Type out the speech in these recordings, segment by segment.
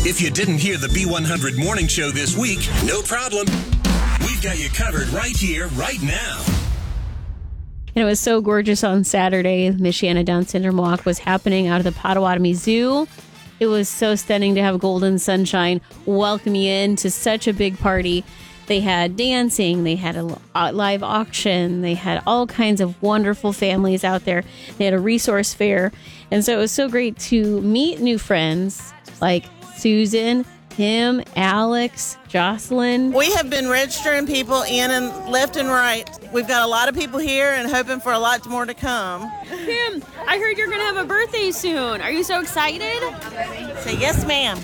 If you didn't hear the B100 Morning Show this week, no problem. We've got you covered right here, right now. And it was so gorgeous on Saturday. The Michiana Down Syndrome Walk was happening out of the Potawatomi Zoo. It was so stunning to have Golden Sunshine welcome you in to such a big party. They had dancing, they had a live auction, they had all kinds of wonderful families out there. They had a resource fair. And so it was so great to meet new friends like Susan, Tim, Alex, Jocelyn. We have been registering people in and left and right. We've got a lot of people here and hoping for a lot more to come. Tim, I heard you're going to have a birthday soon. Are you so excited? Say yes, ma'am.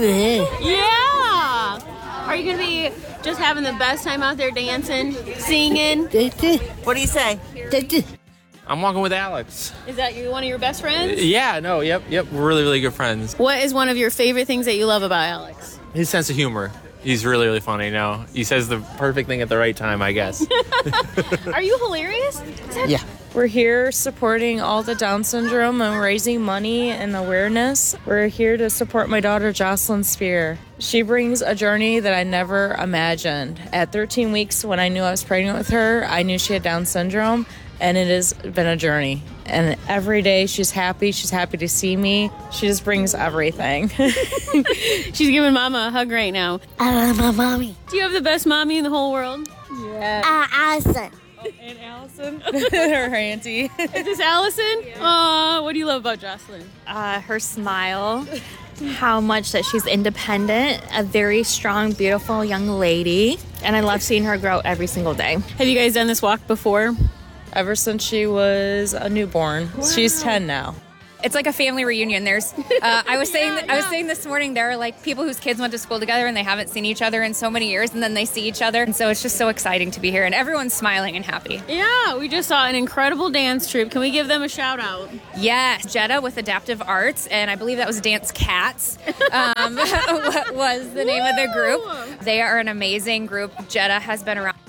Yeah. Are you going to be just having the best time out there dancing, singing? What do you say? I'm walking with Alex. Is that one of your best friends? Yeah, no, yep. We're really, really good friends. What is one of your favorite things that you love about Alex? His sense of humor. He's really, really funny now. He says the perfect thing at the right time, I guess. Are you hilarious? Yeah. We're here supporting all the Down syndrome and raising money and awareness. We're here to support my daughter, Jocelyn Spear. She brings a journey that I never imagined. At 13 weeks, when I knew I was pregnant with her, I knew she had Down syndrome, and it has been a journey. And every day she's happy to see me. She just brings everything. She's giving Mama a hug right now. I love my mommy. Do you have the best mommy in the whole world? Yeah. Allison. And Allison, her auntie. Is this Allison? Yeah. What do you love about Jocelyn? Her smile, how much that she's independent, a very strong, beautiful young lady, and I love seeing her grow every single day. Have you guys done this walk before? Ever since she was a newborn. Wow. She's 10 now. It's like a family reunion. There's, I was saying this morning, there are like people whose kids went to school together and they haven't seen each other in so many years, and then they see each other, and so it's just so exciting to be here, and everyone's smiling and happy. Yeah, we just saw an incredible dance troupe. Can we give them a shout out? Yes, Jetta with Adaptive Arts, and I believe that was Dance Cats. Was the name of the group. They are an amazing group. Jetta has been around.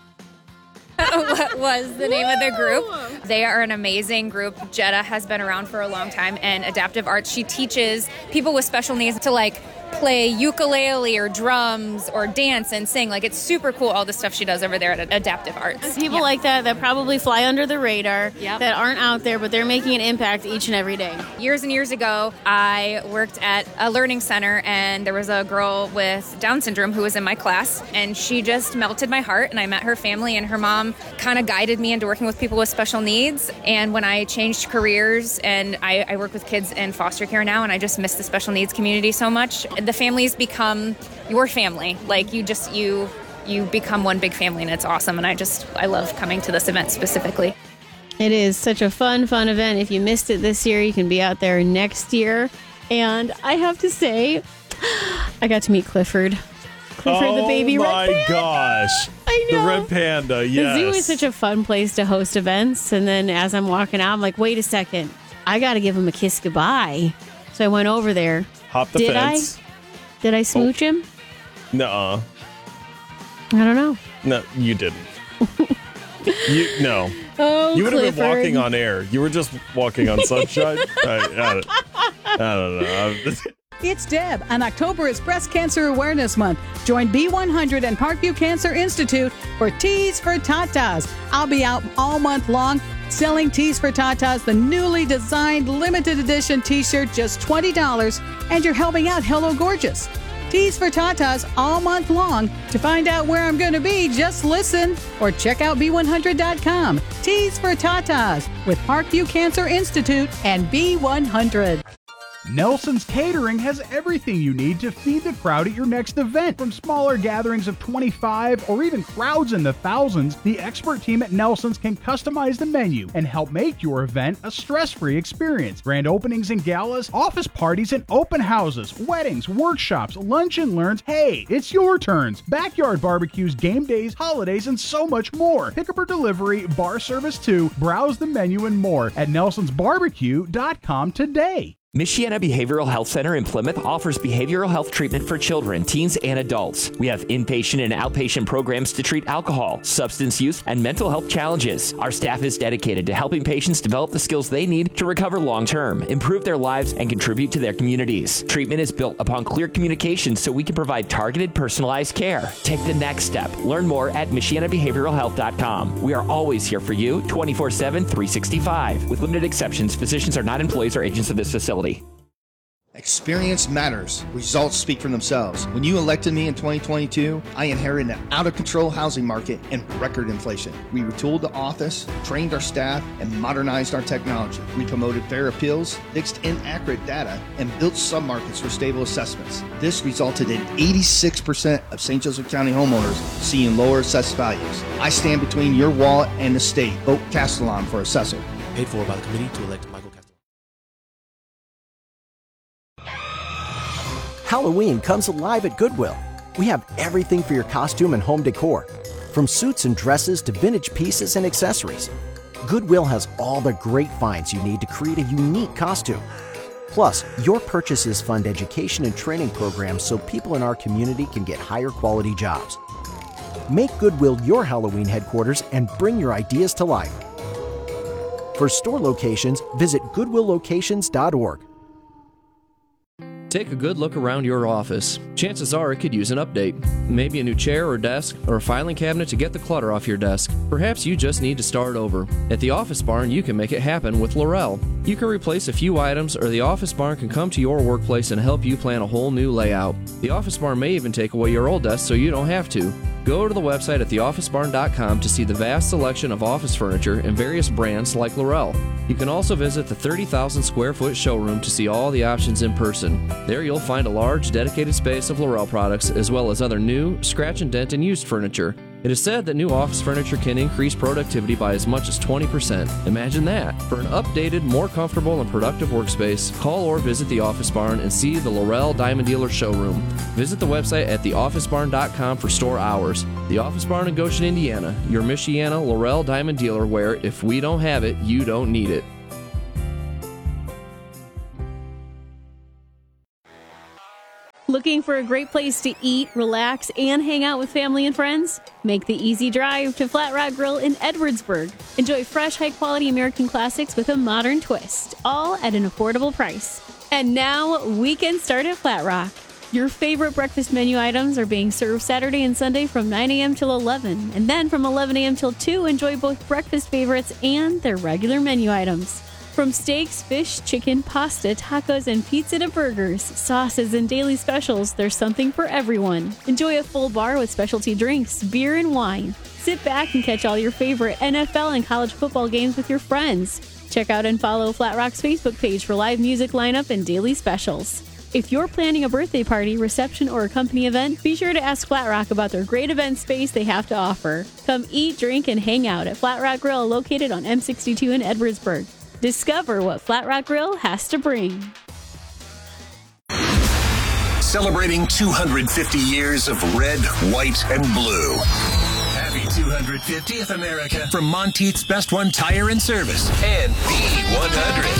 Was the name of the group. They are an amazing group. Jetta has been around for a long time, and Adaptive Arts, she teaches people with special needs to like play ukulele or drums or dance and sing. Like, it's super cool, all the stuff she does over there at Adaptive Arts. People like that probably fly under the radar, that aren't out there, but they're making an impact each and every day. Years and years ago, I worked at a learning center, and there was a girl with Down syndrome who was in my class, and she just melted my heart, and I met her family, and her mom kind of guided me into working with people with special needs. And when I changed careers, and I work with kids in foster care now, and I just miss the special needs community so much. The families become your family. Like, you become one big family, and it's awesome. And I love coming to this event specifically. It is such a fun event. If you missed it this year, you can be out there next year. And I have to say, I got to meet Clifford. The baby red panda. Oh my gosh. I know. The red panda, yes. The zoo is such a fun place to host events. And then as I'm walking out, I'm like, wait a second. I got to give him a kiss goodbye. So I went over there. Hop the fence. Did I smooch him? Nuh-uh. I don't know. No, you didn't. No. Oh, you would have been Clifford. walking on air. You were just walking on sunshine. I don't know. It's Deb, and October is Breast Cancer Awareness Month. Join B100 and Parkview Cancer Institute for Tees for Tatas. I'll be out all month long selling Tees for Tatas, the newly designed limited edition t-shirt, just $20, and you're helping out Hello Gorgeous. Tees for Tatas all month long. To find out where I'm going to be, just listen or check out B100.com. Tees for Tatas with Parkview Cancer Institute and B100. Nelson's Catering has everything you need to feed the crowd at your next event. From smaller gatherings of 25 or even crowds in the thousands, the expert team at Nelson's can customize the menu and help make your event a stress-free experience. Grand openings and galas, office parties and open houses, weddings, workshops, lunch and learns. Hey, it's your turns. Backyard barbecues, game days, holidays, and so much more. Pickup or delivery, bar service too. Browse the menu and more at nelsonsbarbecue.com today. Michiana Behavioral Health Center in Plymouth offers behavioral health treatment for children, teens, and adults. We have inpatient and outpatient programs to treat alcohol, substance use, and mental health challenges. Our staff is dedicated to helping patients develop the skills they need to recover long-term, improve their lives, and contribute to their communities. Treatment is built upon clear communication so we can provide targeted, personalized care. Take the next step. Learn more at MichianaBehavioralHealth.com. We are always here for you, 24/7, 365. With limited exceptions, physicians are not employees or agents of this facility. Experience matters. Results speak for themselves. When you elected me in 2022, I inherited an out-of-control housing market and record inflation. We retooled the office, trained our staff, and modernized our technology. We promoted fair appeals, fixed inaccurate data, and built submarkets for stable assessments. This resulted in 86% of St. Joseph County homeowners seeing lower assessed values. I stand between your wallet and the state. Vote Castellon for assessor. Paid for by the committee to elect Michael Castellon. Halloween comes alive at Goodwill. We have everything for your costume and home decor, from suits and dresses to vintage pieces and accessories. Goodwill has all the great finds you need to create a unique costume. Plus, your purchases fund education and training programs so people in our community can get higher quality jobs. Make Goodwill your Halloween headquarters and bring your ideas to life. For store locations, visit goodwilllocations.org. Take a good look around your office. Chances are it could use an update. Maybe a new chair or desk, or a filing cabinet to get the clutter off your desk. Perhaps you just need to start over. At the Office Barn, you can make it happen with Laurel. You can replace a few items, or the Office Barn can come to your workplace and help you plan a whole new layout. The Office Barn may even take away your old desk so you don't have to. Go to the website at theofficebarn.com to see the vast selection of office furniture and various brands like Laurel. You can also visit the 30,000 square foot showroom to see all the options in person. There you'll find a large dedicated space of Laurel products as well as other new, scratch and dent and used furniture. It is said that new office furniture can increase productivity by as much as 20%. Imagine that. For an updated, more comfortable and productive workspace, call or visit the Office Barn and see the Laurel Diamond Dealer showroom. Visit the website at theofficebarn.com for store hours. The Office Barn in Goshen, Indiana, your Michiana Laurel Diamond Dealer where if we don't have it, you don't need it. Looking for a great place to eat, relax, and hang out with family and friends? Make the easy drive to Flat Rock Grill in Edwardsburg. Enjoy fresh, high-quality American classics with a modern twist, all at an affordable price. And now, weekend start at Flat Rock. Your favorite breakfast menu items are being served Saturday and Sunday from 9 a.m. till 11, and then from 11 a.m. till 2, enjoy both breakfast favorites and their regular menu items. From steaks, fish, chicken, pasta, tacos, and pizza to burgers, sauces, and daily specials, there's something for everyone. Enjoy a full bar with specialty drinks, beer, and wine. Sit back and catch all your favorite NFL and college football games with your friends. Check out and follow Flat Rock's Facebook page for live music lineup and daily specials. If you're planning a birthday party, reception, or a company event, be sure to ask Flat Rock about their great event space they have to offer. Come eat, drink, and hang out at Flat Rock Grill located on M62 in Edwardsburg. Discover what Flat Rock Grill has to bring. Celebrating 250 years of red, white, and blue. Happy 250th America from Monteith's Best One Tire and Service and B100.